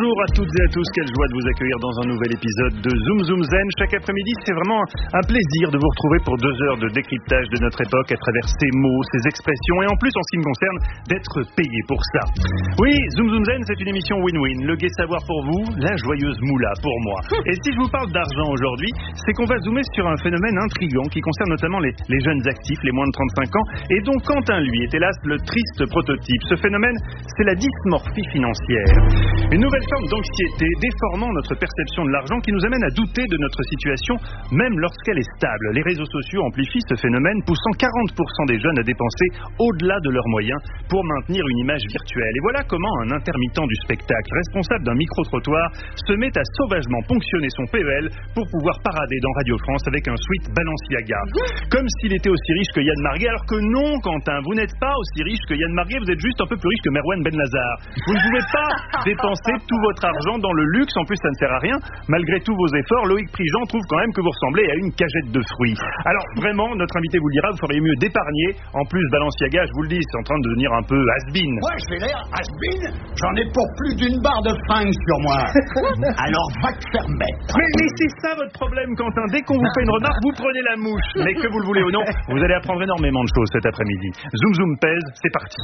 Bonjour à toutes et à tous, quelle joie de vous accueillir dans un nouvel épisode de Zoom Zoom Zen. Chaque après-midi, c'est vraiment un plaisir de vous retrouver pour 2 heures de décryptage de notre époque à travers ses mots, ses expressions et en plus, en ce qui me concerne, d'être payé pour ça. Oui, Zoom Zoom Zen, c'est une émission win-win. Le gai savoir pour vous, la joyeuse moula pour moi. Et si je vous parle d'argent aujourd'hui, c'est qu'on va zoomer sur un phénomène intriguant qui concerne notamment les jeunes actifs, les moins de 35 ans, et dont Quentin, lui, est hélas le triste prototype. Ce phénomène, c'est la dysmorphie financière. Une nouvelle forme d'anxiété déformant notre perception de l'argent qui nous amène à douter de notre situation, même lorsqu'elle est stable. Les réseaux sociaux amplifient ce phénomène, poussant 40% des jeunes à dépenser au-delà de leurs moyens pour maintenir une image virtuelle. Et voilà comment un intermittent du spectacle, responsable d'un micro-trottoir, se met à sauvagement ponctionner son PEL pour pouvoir parader dans Radio France avec un sweat Balenciaga. Comme s'il était aussi riche que Yann Marguet, alors que non, Quentin, vous n'êtes pas aussi riche que Yann Marguet, vous êtes juste un peu plus riche que Merwan Benlazar. Vous ne pouvez pas dépenser tout votre argent dans le luxe, en plus ça ne sert à rien. Malgré tous vos efforts, Loïc Prigent trouve quand même que vous ressemblez à une cagette de fruits. Alors vraiment, notre invité vous le dira, vous feriez mieux d'épargner. En plus, Balenciaga, je vous le dis, c'est en train de devenir un peu has-been. Moi, je fais l'air has-been. J'en ai pour plus d'une barre de fringues sur moi. Alors va te faire mettre. Mais c'est ça votre problème, Quentin. Dès qu'on vous fait une remarque, vous prenez la mouche. Mais que vous le voulez ou non, vous allez apprendre énormément de choses cet après-midi. Zoom Zoom pèse, c'est parti.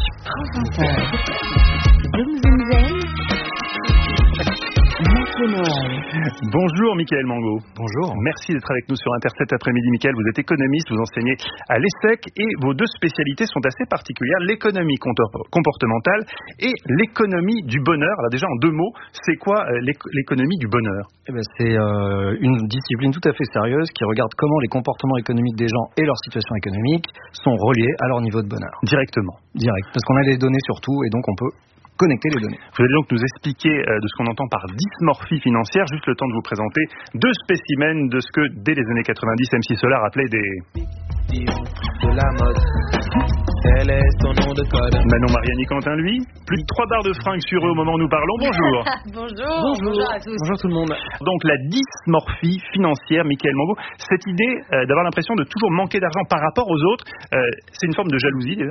Zoom Zoom Zen. Bonjour Mickaël Mango. Bonjour. Merci d'être avec nous sur Inter cet après-midi. Mickaël, vous êtes économiste, vous enseignez à l'ESSEC et vos 2 spécialités sont assez particulières, l'économie comportementale et l'économie du bonheur. Alors déjà en 2 mots, c'est quoi l'économie du bonheur ? C'est une discipline tout à fait sérieuse qui regarde comment les comportements économiques des gens et leur situation économique sont reliés à leur niveau de bonheur. Directement. Direct. Parce qu'on a les données sur tout et donc on peut connecter les données. Vous allez donc nous expliquer de ce qu'on entend par dysmorphie financière, juste le temps de vous présenter 2 spécimens de ce que dès les années 90 MC Solar appelait des... de la mode. Elle est son nom de code. Manon Mariani Quentin, lui, plus de 3 barres de fringues sur eux au moment où nous parlons. Bonjour. Bonjour à tous. Bonjour tout le monde. Donc la dysmorphie financière, Mickaël Mango, cette idée d'avoir l'impression de toujours manquer d'argent par rapport aux autres, c'est une forme de jalousie déjà ?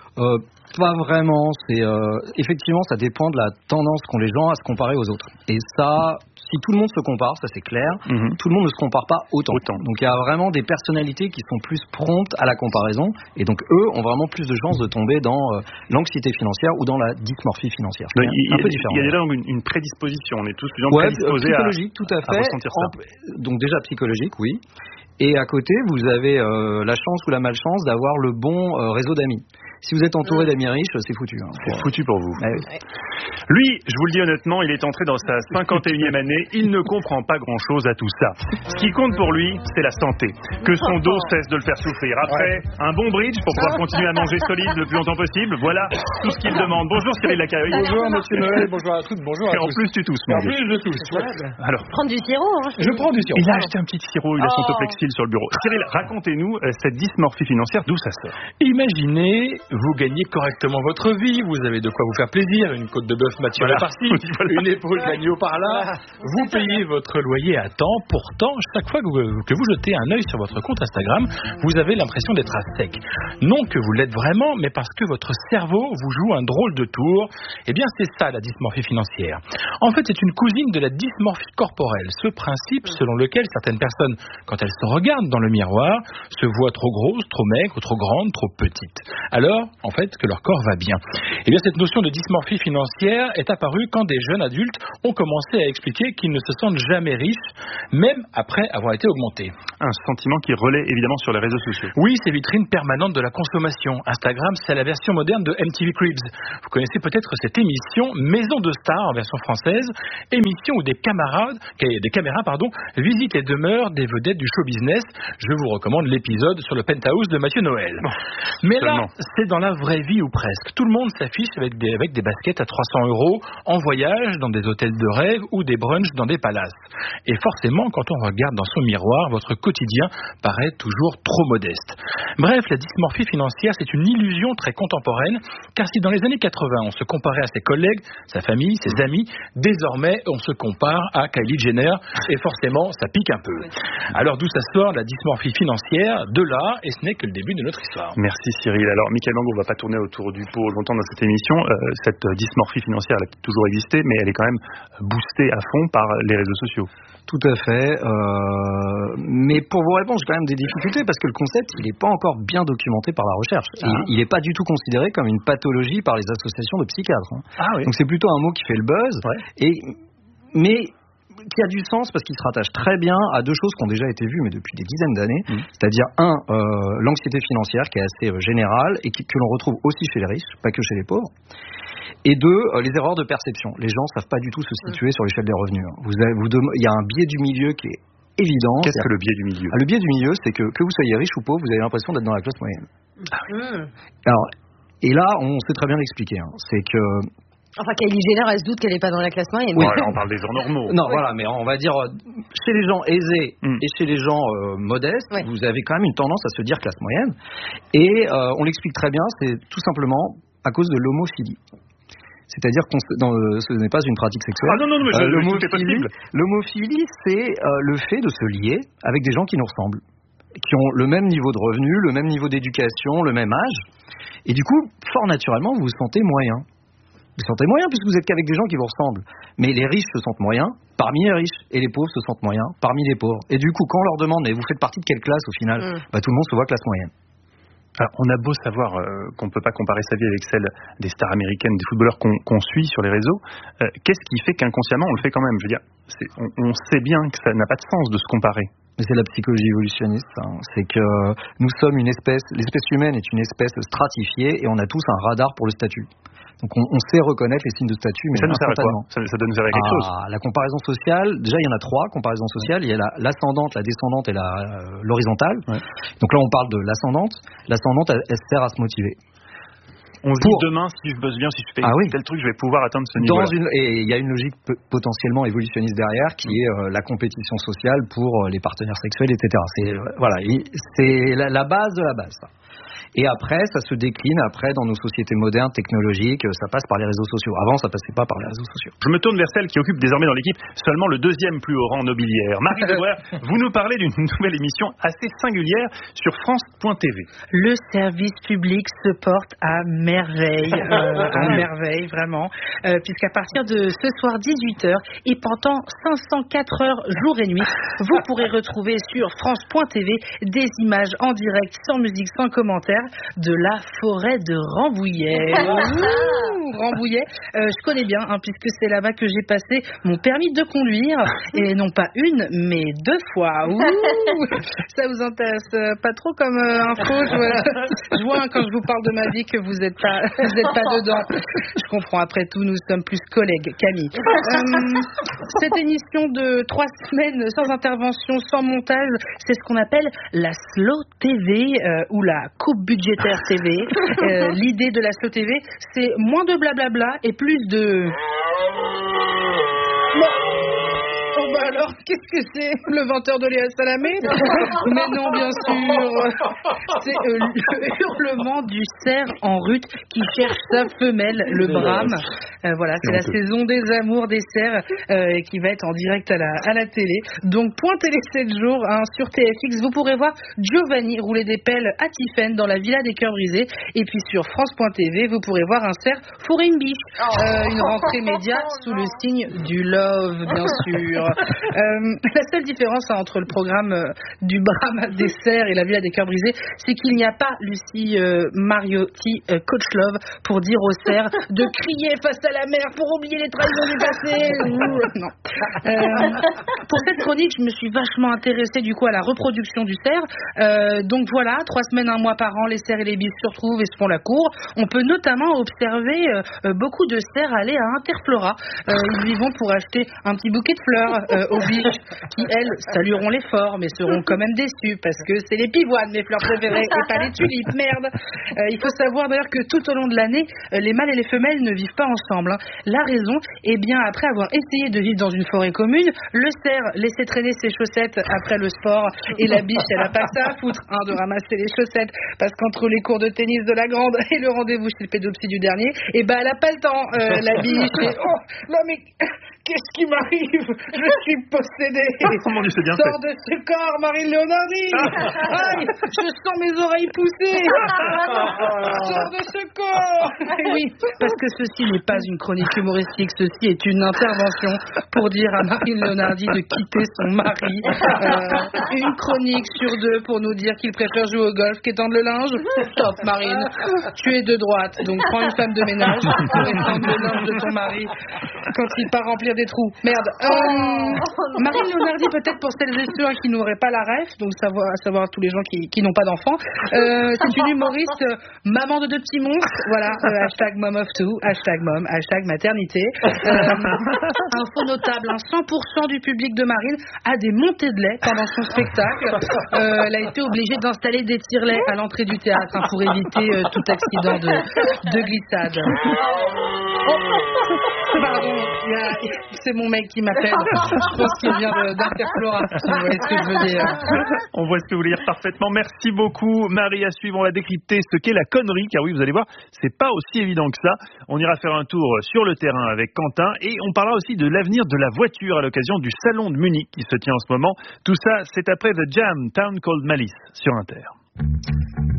Pas vraiment. Effectivement, ça dépend de la tendance qu'ont les gens à se comparer aux autres. Et ça, si tout le monde se compare, ça c'est clair, tout le monde ne se compare pas autant. Donc il y a vraiment des personnalités qui sont plus promptes à la comparaison, et donc eux ont vraiment plus de chances de tomber dans l'anxiété financière ou dans la dysmorphie financière. Donc, un peu différent. Il y a déjà donc une prédisposition, on est tous prédisposés psychologique, tout à fait. À ressentir ça. Donc déjà psychologique, oui. Et à côté, vous avez la chance ou la malchance d'avoir le bon réseau d'amis. Si vous êtes entouré d'amis riches, c'est foutu. C'est foutu pour vous. Ouais. Lui, je vous le dis honnêtement, il est entré dans sa 51e année. Il ne comprend pas grand-chose à tout ça. Ce qui compte pour lui, c'est la santé. Que son dos cesse de le faire souffrir. Après, un bon bridge pour pouvoir continuer à manger solide le plus longtemps possible. Voilà tout ce qu'il demande. Bonjour Cyril Lacaille. Bonjour Monsieur Noël, bonjour à toutes, bonjour à tous. Et en plus, tu tousses. En plus, je tousse. Alors, Prendre du sirop. Je prends du sirop. il a acheté un petit sirop, il a son Toplexil sur le bureau. Cyril, racontez-nous cette dysmorphie financière, d'où ça sort ? Imaginez, vous gagnez correctement votre vie, vous avez de quoi vous faire plaisir, une côte de bœuf maturée par-ci, une épaule d'agneau par-là, vous payez votre loyer à temps, pourtant, chaque fois que vous jetez un œil sur votre compte Instagram, vous avez l'impression d'être à sec. Non que vous l'êtes vraiment, mais parce que votre cerveau vous joue un drôle de tour. Eh bien, c'est ça la dysmorphie financière. En fait, c'est une cousine de la dysmorphie corporelle, ce principe selon lequel certaines personnes, quand elles se regardent dans le miroir, se voient trop grosses, trop maigres, trop grandes, trop petites. Alors, en fait, que leur corps va bien. Eh bien, cette notion de dysmorphie financière est apparue quand des jeunes adultes ont commencé à expliquer qu'ils ne se sentent jamais riches, même après avoir été augmentés. Un sentiment qui relaie évidemment sur les réseaux sociaux. Oui, ces vitrines permanentes de la consommation. Instagram, c'est la version moderne de MTV Cribs. Vous connaissez peut-être cette émission Maison de Stars en version française, émission où des caméras visitent les demeures des vedettes du show business. Je vous recommande l'épisode sur le penthouse de Mathieu Noël. Mais là, c'est dans la vraie vie ou presque. Tout le monde s'affiche avec des baskets à 300 € en voyage dans des hôtels de rêve ou des brunchs dans des palaces. Et forcément, quand on regarde dans son miroir, votre quotidien paraît toujours trop modeste. Bref, la dysmorphie financière, c'est une illusion très contemporaine, car si dans les années 80, on se comparait à ses collègues, sa famille, ses amis, désormais, on se compare à Kylie Jenner, et forcément, ça pique un peu. Alors, d'où ça sort la dysmorphie financière? De là, et ce n'est que le début de notre histoire. Merci Cyril. Alors, Mickaël on va pas tourner autour du pot longtemps dans cette émission. Cette dysmorphie financière, elle a toujours existé, mais elle est quand même boostée à fond par les réseaux sociaux. Tout à fait. Mais pour vous répondre, j'ai quand même des difficultés parce que le concept, il n'est pas encore bien documenté par la recherche. Il n'est pas du tout considéré comme une pathologie par les associations de psychiatres. Oui. Donc c'est plutôt un mot qui fait le buzz, mais qui a du sens parce qu'il se rattache très bien à deux choses qui ont déjà été vues, mais depuis des dizaines d'années. C'est-à-dire, l'anxiété financière qui est assez générale et que l'on retrouve aussi chez les riches, pas que chez les pauvres. Et deux, les erreurs de perception. Les gens ne savent pas du tout se situer sur l'échelle des revenus. Il y a un biais du milieu qui est évident. Qu'est-ce que le biais du milieu ? Le biais du milieu, c'est que vous soyez riche ou pauvre, vous avez l'impression d'être dans la classe moyenne. Alors, et là, on sait très bien l'expliquer. C'est que... Enfin, Kylie Jenner, elle se doute qu'elle n'est pas dans la classe moyenne. Ouais, on parle des gens normaux. Non, voilà, mais on va dire, chez les gens aisés et chez les gens modestes, vous avez quand même une tendance à se dire classe moyenne. Et on l'explique très bien, c'est tout simplement à cause de l'homophilie. C'est-à-dire que ce n'est pas une pratique sexuelle. Ah non, mais c'est possible. L'homophilie, c'est le fait de se lier avec des gens qui nous ressemblent, qui ont le même niveau de revenu, le même niveau d'éducation, le même âge. Et du coup, fort naturellement, vous vous sentez moyen. Vous vous sentez moyen puisque vous êtes qu'avec des gens qui vous ressemblent. Mais les riches se sentent moyens parmi les riches et les pauvres se sentent moyens parmi les pauvres. Et du coup, quand on leur demande, mais vous faites partie de quelle classe au final, tout le monde se voit classe moyenne. Alors, on a beau savoir qu'on ne peut pas comparer sa vie avec celle des stars américaines, des footballeurs qu'on suit sur les réseaux, qu'est-ce qui fait qu'inconsciemment on le fait quand même ? Je veux dire, on sait bien que ça n'a pas de sens de se comparer. Mais c'est la psychologie évolutionniste. C'est que nous sommes l'espèce humaine est une espèce stratifiée et on a tous un radar pour le statut. Donc on sait reconnaître les signes de statut, mais ça nous sert à quoi ? Ça doit nous servir à quelque chose. La comparaison sociale, déjà il y en a 3 comparaisons sociales. Il y a l'ascendante, la descendante et l'horizontale. Donc là on parle de l'ascendante. L'ascendante, elle sert à se motiver. On se dit demain, si je bosse bien, si je fais tel truc, je vais pouvoir atteindre ce niveau. Et il y a une logique potentiellement évolutionniste derrière qui est la compétition sociale pour les partenaires sexuels, etc. C'est la base de la base. Ça. Et après, ça se décline dans nos sociétés modernes, technologiques, ça passe par les réseaux sociaux. Avant, ça passait pas par les réseaux sociaux. Je me tourne vers celle qui occupe désormais dans l'équipe seulement le 2e plus haut rang nobiliaire. Marie Debrouwer, vous nous parlez d'une nouvelle émission assez singulière sur France.tv. Le service public se porte à merveille, vraiment, puisqu'à partir de ce soir 18h et pendant 504 heures jour et nuit, vous pourrez retrouver sur France.tv des images en direct, sans musique, sans commentaire, de la forêt de Rambouillet. Rambouillet, je connais bien, puisque c'est là-bas que j'ai passé mon permis de conduire, et non pas une, mais 2 fois. Ça vous intéresse pas trop comme info? Je vois quand je vous parle de ma vie que vous n'êtes pas dedans. Je comprends, après tout, nous sommes plus collègues, Camille. Cette émission de 3 semaines sans intervention, sans montage, c'est ce qu'on appelle la Slow TV ou la coupe budgétaire TV. L'idée de la Slow TV, c'est moins de blablabla et plus de... Alors, qu'est-ce que c'est? Le venteur de Léa Salamé? Mais non, bien sûr. C'est le hurlement du cerf en rut qui cherche sa femelle, le brame. Voilà, c'est la saison des amours des cerfs qui va être en direct à la télé. Donc, point télé 7 jours sur TFX. Vous pourrez voir Giovanni rouler des pelles à Tiphaine dans la Villa des Cœurs Brisés. Et puis, sur France.tv, vous pourrez voir un cerf fourrer une biche. Une rentrée média sous le signe du love, bien sûr. La seule différence entre le programme du Brahma des cerfs et la Villa des Cœurs Brisés, c'est qu'il n'y a pas Lucie Mariotti, Coach Love, pour dire aux cerfs de crier face à la mer pour oublier les trahisons du passé. Non. Pour cette chronique, je me suis vachement intéressée du coup à la reproduction du cerf. Donc voilà, 3 semaines, 1 mois par an, les cerfs et les biches se retrouvent et se font la cour. On peut notamment observer beaucoup de cerfs aller à Interflora. Ils y vont pour acheter un petit bouquet de fleurs aux biches qui, elles, salueront l'effort mais seront quand même déçues parce que c'est les pivoines, mes fleurs préférées, et pas les tulipes, merde. Il faut savoir d'ailleurs que tout au long de l'année, les mâles et les femelles ne vivent pas ensemble. La raison, eh bien, après avoir essayé de vivre dans une forêt commune, le cerf laissait traîner ses chaussettes après le sport et la biche, elle a pas que ça à foutre de ramasser les chaussettes parce qu'entre les cours de tennis de la grande et le rendez-vous chez le pédopsie du dernier, eh ben, elle a pas le temps, la biche. Et, oh, non mais... qu'est-ce qui m'arrive? Je suis possédée. Mon Dieu, c'est bien Sors de ce corps, Marine Leonardi. Aïe, je sens mes oreilles pousser. Sors de ce corps. Et oui, parce que ceci n'est pas une chronique humoristique, ceci est une intervention pour dire à Marine Leonardi de quitter son mari. Une chronique sur 2 pour nous dire qu'il préfère jouer au golf qu'étendre le linge. Stop, Marine. Tu es de droite, donc prends une femme de ménage pour étendre le linge de ton mari quand il part remplir des trous. Merde. Marine Leonardi, peut-être pour celles et ceux qui n'auraient pas la ref, donc à savoir tous les gens qui n'ont pas d'enfants. C'est une humoriste maman de 2 petits monstres. Voilà, hashtag mom of two, hashtag mom, hashtag maternité. Info notable, 100% du public de Marine a des montées de lait pendant son spectacle. Elle a été obligée d'installer des tire-laits à l'entrée du théâtre pour éviter tout accident de glissade. Pardon, c'est mon mec qui m'appelle. Je pense qu'il vient d'Interflora, si vous voyez ce que je veux dire. On voit ce que vous voulez dire parfaitement. Merci beaucoup, Marie. À suivre, on va décrypter ce qu'est la connerie, car oui, vous allez voir, c'est pas aussi évident que ça. On ira faire un tour sur le terrain avec Quentin et on parlera aussi de l'avenir de la voiture à l'occasion du salon de Munich qui se tient en ce moment. Tout ça, c'est après The Jam, Town Called Malice sur Inter.